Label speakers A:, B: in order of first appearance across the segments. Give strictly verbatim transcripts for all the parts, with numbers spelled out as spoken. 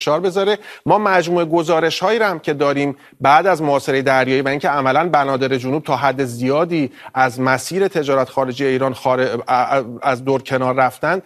A: فشار بذاره. ما مجموعه گزارش هایی هم که داریم بعد از محاصره دریایی و اینکه عملاً بنادر جنوب تا حد زیادی از مسیر تجارت خارجی ایران خارج از دور کنار رفتن،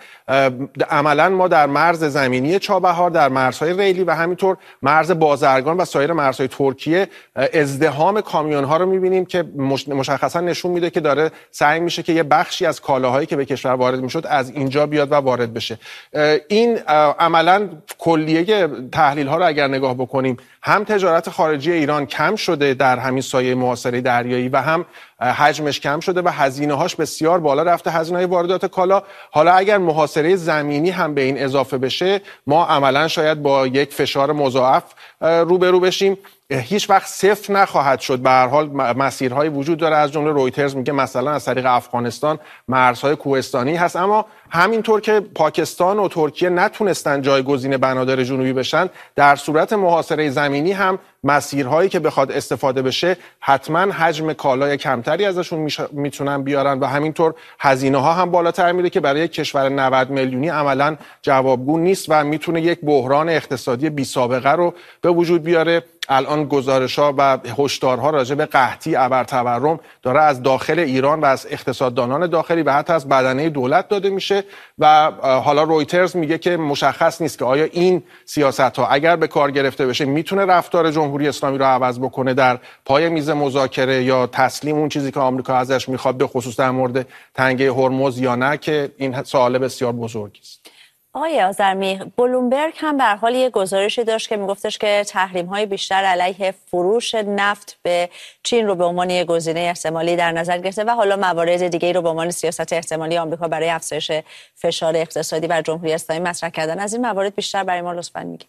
A: عملاً ما در مرز زمینی چابهار، در مرزهای ریلی و همینطور مرز بازرگان و سایر مرزهای ترکیه ازدحام کامیون ها رو می‌بینیم که مشخصاً نشون میده که داره سعی میشه که یه بخشی از کالاهایی که به کشور وارد میشد از اینجا بیاد و وارد بشه. این عملاً کلیه تحلیل ها رو اگر نگاه بکنیم، هم تجارت خارجی ایران کم شده در همین سایه محاصره دریایی و هم حجمش کم شده و هزینه هاش بسیار بالا رفته، هزینه های واردات کالا. حالا اگر محاصره زمینی هم به این اضافه بشه، ما عملاً شاید با یک فشار مضاعف روبرو بشیم. هیچ وقت صفر نخواهد شد. به هر حال مسیرهای وجود داره، از جمله رویترز میگه مثلا از طریق افغانستان مرزهای کوهستانی هست، اما همینطور که پاکستان و ترکیه نتونستن جایگزین بنادر جنوبی بشن، در صورت محاصره زمینی هم مسیرهایی که بخواد استفاده بشه حتما حجم کالای کمتری ازشون میتونن بیارن و همینطور هزینه ها هم بالاتر میره که برای کشور نود میلیونی عملا جوابگو نیست و میتونه یک بحران اقتصادی بی سابقه رو به وجود بیاره. الان گزارش‌ها و هشدارها راجع به قحطی ابرتورم داره از داخل ایران و از اقتصاددانان داخلی و حتی از بدنه دولت داده میشه و حالا رویترز میگه که مشخص نیست که آیا این سیاست‌ها اگر به کار گرفته بشه میتونه رفتار جمهوری اسلامی رو عوض بکنه در پای میز مذاکره یا تسلیم اون چیزی که آمریکا ازش میخواد، به خصوص در مورد تنگه هرمز، یا نه، که این سوال بسیار بزرگی است.
B: آقای آذرمی، بلومبرگ هم به هر حال یه گزارشی داشت که میگفتش که تحریم‌های بیشتر علیه فروش نفت به چین رو به عنوان یک گزینه احتمالی در نظر گرفته و حالا موارد دیگه‌ای رو به عنوان سیاست احتمالی آمریکا برای افزایش فشار اقتصادی بر جمهوری اسلامی مطرح کردن. از این موارد بیشتر برای ما لطفاً میگید.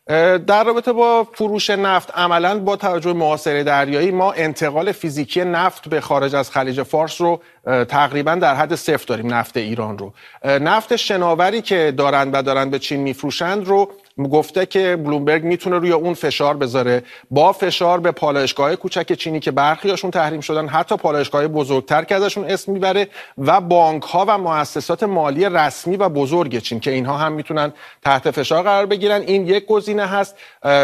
A: در رابطه با فروش نفت، عملاً با توجه به محاصره دریایی ما انتقال فیزیکی نفت به خارج از خلیج فارس رو تقریباً در حد صفر داریم. نفت ایران رو، نفت شناوری که دارند و دارند به چین میفروشند رو گفته که بلومبرگ میتونه روی اون فشار بذاره، با فشار به پالایشگاه کوچک چینی که برخیاشون تحریم شدن، حتی پالایشگاه بزرگتر که ازشون اسم میبره، و بانک ها و مؤسسات مالی رسمی و بزرگ چین که اینها هم میتونن تحت فشار قرار بگیرن. این یک گزینه هست.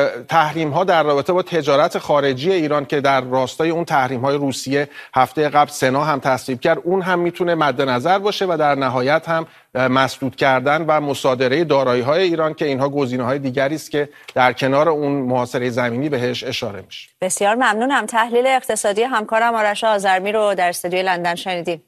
A: تحریم ها در رابطه با تجارت خارجی ایران که در راستای اون تحریم های روسیه هفته قبل سنا هم تصویب کرد، اون هم میتونه مد نظر باشه و در نهایت هم مسدود کردن و مصادره دارایی‌های ایران که اینها گزینه‌های دیگری است که در کنار اون محاصره زمینی بهش اشاره میشه.
B: بسیار ممنونم. تحلیل اقتصادی همکارم آرش آذرمی رو در استودیوی لندن شنیدیم.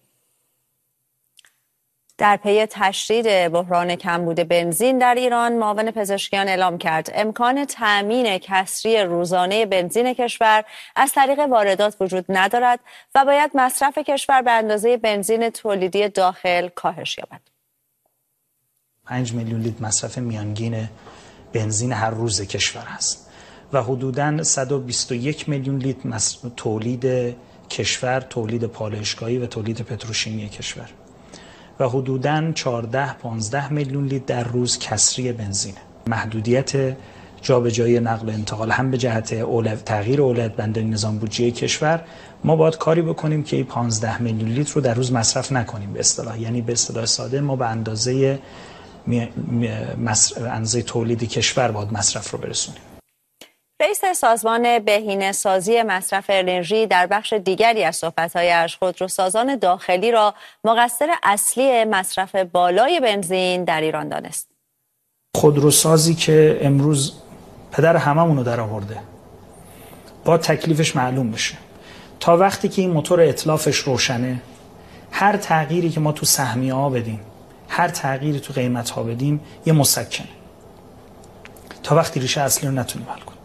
B: در پی تشدید بحران کمبود بنزین در ایران، معاون پزشکیان اعلام کرد امکان تأمین کسری روزانه بنزین کشور از طریق واردات وجود ندارد و باید مصرف کشور به اندازه بنزین تولیدی داخل کاهش یابد.
C: پنج میلیون لیتر مصرف میانگین بنزین هر روز کشور است و حدوداً صد و بیست و یک میلیون لیتر تولید کشور، تولید پالایشگاهی و تولید پتروشیمی کشور و حدوداً چهارده پانزده میلیون لیتر در روز کسری بنزینه. محدودیت جابجایی نقل و انتقال هم به جهت اولویت تغییر اولویت بندی نظام بودجه کشور، ما باید کاری بکنیم که این پانزده میلیون لیتر رو در روز مصرف نکنیم. به اصطلاح، یعنی به اصطلاح ساده ما به اندازه می... می... مصر... اندازه تولید کشور باید مصرف رو برسونیم.
B: رئیس سازمان بهینه‌سازی مصرف انرژی در بخش دیگری از صحبت‌هایش خودروسازان داخلی را مقصر اصلی مصرف بالای بنزین در ایران دانست.
C: خودروسازی که امروز پدر هممون رو در آورده، با تکلیفش معلوم بشه. تا وقتی که این موتور اتلافش روشنه، هر تغییری که ما تو سهمیه ها بدیم، هر تغییری تو قیمت ها بدیم، یه مسکنه. تا وقتی ریشه اصلی رو نتونیم حل کنیم.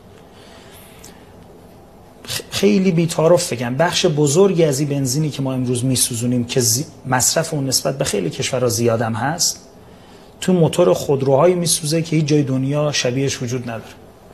C: خیلی بی‌تعارف بگم، بخش بزرگی از این بنزینی که ما امروز میسوزونیم که مصرف اون نسبت به خیلی کشورها زیادم هست، تو موتور خودروهایی میسوزه که هیچ جای دنیا شبیهش وجود نداره.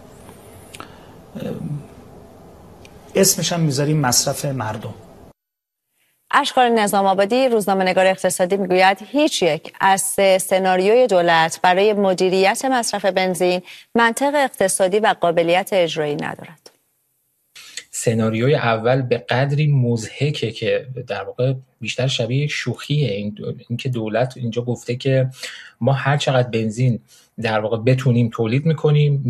C: اسمش هم میذاریم مصرف مردم.
B: اشکار نظام آبادی، روزنامه‌نگار اقتصادی، میگوید هیچ یک از سه سناریوی دولت برای مدیریت مصرف بنزین منطق اقتصادی و قابلیت اجرایی ندارد.
D: سناریوی اول به قدری مضحکه که در واقع بیشتر شبیه یک شوخیه. این اینکه دولت اینجا گفته که ما هر چقدر بنزین در واقع بتونیم تولید میکنیم